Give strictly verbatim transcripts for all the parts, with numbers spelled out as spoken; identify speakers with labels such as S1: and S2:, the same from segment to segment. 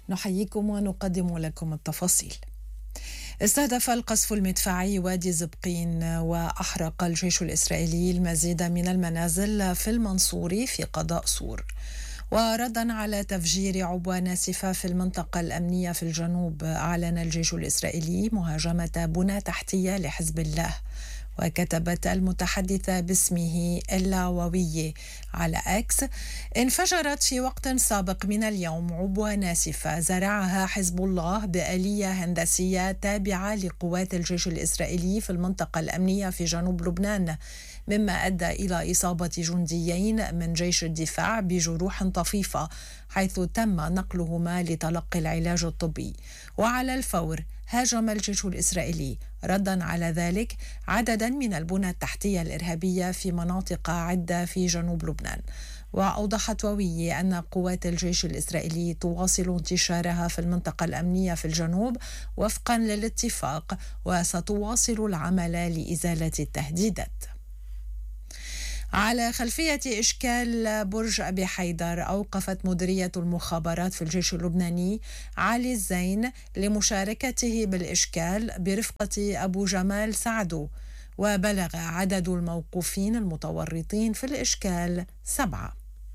S1: نحييكم ونقدم لكم التفاصيل. استهدف القصف المدفعي وادي زبقين وأحرق الجيش الإسرائيلي المزيد من المنازل في المنصوري في قضاء صور. وردا على تفجير عبوة ناسفة في المنطقة الأمنية في الجنوب، أعلن الجيش الإسرائيلي مهاجمة بنى تحتية لحزب الله. وكتبت المتحدثة باسمه اللاووية على أكس: انفجرت في وقت سابق من اليوم عبوة ناسفة زرعها حزب الله بآلية هندسية تابعة لقوات الجيش الإسرائيلي في المنطقة الأمنية في جنوب لبنان، مما أدى إلى إصابة جنديين من جيش الدفاع بجروح طفيفة، حيث تم نقلهما لتلقي العلاج الطبي. وعلى الفور هاجم الجيش الإسرائيلي ردا على ذلك عددا من البنى التحتية الإرهابية في مناطق عدة في جنوب لبنان. وأوضحت ووية أن قوات الجيش الإسرائيلي تواصل انتشارها في المنطقة الأمنية في الجنوب وفقا للاتفاق، وستواصل العمل لإزالة التهديدات. على خلفية إشكال برج أبي حيدر، أوقفت مديرية المخابرات في الجيش اللبناني علي الزين لمشاركته بالإشكال برفقة أبو جمال سعدو، وبلغ عدد الموقوفين المتورطين في الإشكال سبعة.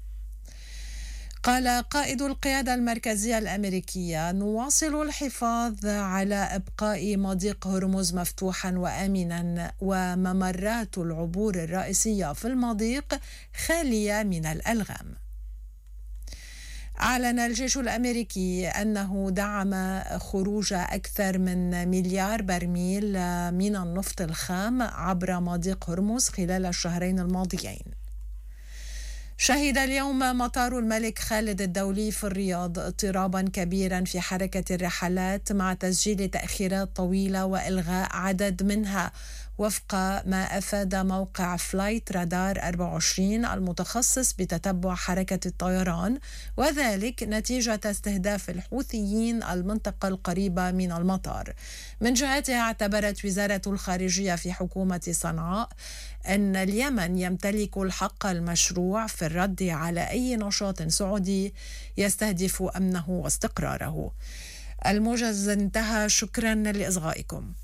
S1: قال قائد القيادة المركزية الأمريكية: نواصل الحفاظ على إبقاء مضيق هرمز مفتوحا وآمنا، وممرات العبور الرئيسية في المضيق خالية من الألغام. أعلن الجيش الأمريكي أنه دعم خروج أكثر من مليار برميل من النفط الخام عبر مضيق هرمز خلال الشهرين الماضيين. شهد اليوم مطار الملك خالد الدولي في الرياض اضطرابا كبيرا في حركة الرحلات، مع تسجيل تأخيرات طويلة وإلغاء عدد منها، وفق ما أفاد موقع فلايت رادار أربعة وعشرين المتخصص بتتبع حركة الطيران، وذلك نتيجة استهداف الحوثيين المنطقة القريبة من المطار. من جهتها اعتبرت وزارة الخارجية في حكومة صنعاء أن اليمن يمتلك الحق المشروع في الرد على أي نشاط سعودي يستهدف أمنه واستقراره. الموجز انتهى، شكرا لإصغائكم.